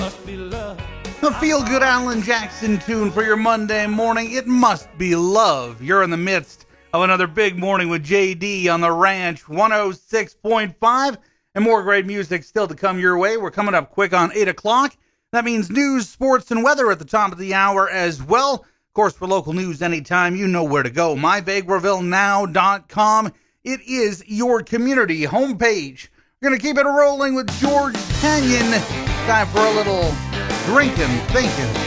A feel-good Alan Jackson tune for your Monday morning. It must be love. You're in the midst of another big morning with JD on the Ranch 106.5. And more great music still to come your way. We're coming up quick on 8 o'clock. That means news, sports, and weather at the top of the hour as well. Of course, for local news anytime, you know where to go. MyVagrevilleNow.com. It is your community homepage. We're going to keep it rolling with George Canyon. Time for a little drinking, thinking.